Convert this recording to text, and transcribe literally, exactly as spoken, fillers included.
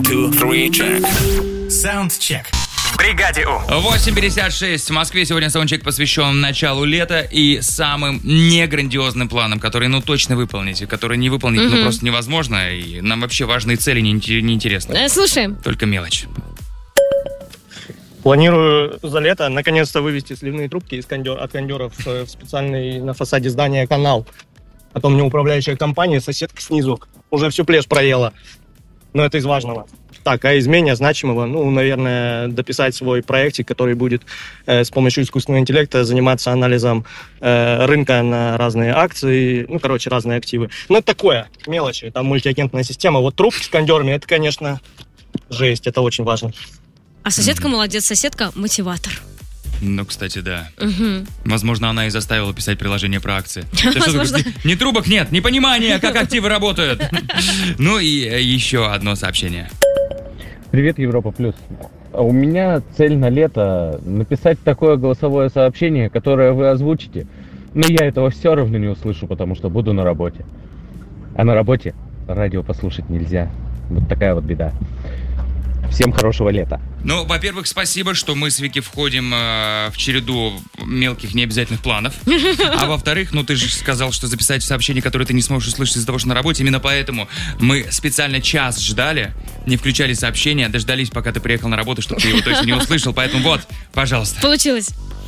two, three, check. Саундчек. В бригаде У. восемь пятьдесят шесть. В Москве сегодня саундчек посвящен началу лета и самым неграндиозным планам, которые, ну, точно выполнить, которые не выполнить, mm-hmm. ну, просто невозможно. И нам вообще важные цели не, не интересны. Э, слушаем. Только мелочь. Планирую за лето наконец-то вывести сливные трубки из кондер, от кондеров в специальный на фасаде здания канал. А то мне управляющая компания, соседка снизу, уже всю плешь проела. Но это из важного. Так, а из менее значимого, ну, наверное, дописать свой проектик, который будет э, с помощью искусственного интеллекта заниматься анализом э, рынка на разные акции, ну, короче, разные активы. Ну, это такое, мелочи, там мультиагентная система. Вот трубки с кондерами, это, конечно, жесть, это очень важно. А соседка mm-hmm. молодец, соседка мотиватор. Ну, кстати, да. Угу. Возможно, она и заставила писать приложение про акции. Ни трубок нет, ни понимания, как активы работают. Ну и еще одно сообщение. Привет, Европа Плюс. У меня цель на лето написать такое голосовое сообщение, которое вы озвучите. Но я этого все равно не услышу, потому что буду на работе. А на работе радио послушать нельзя. Вот такая вот беда. Всем хорошего лета. Ну, во-первых, спасибо, что мы с Вики входим э, в череду мелких необязательных планов. А во-вторых, ну ты же сказал, что записать сообщение, которое ты не сможешь услышать из-за того, что на работе. Именно поэтому мы специально час ждали, не включали сообщения, дождались, пока ты приехал на работу, чтобы ты его точно не услышал. Поэтому вот, пожалуйста. Получилось.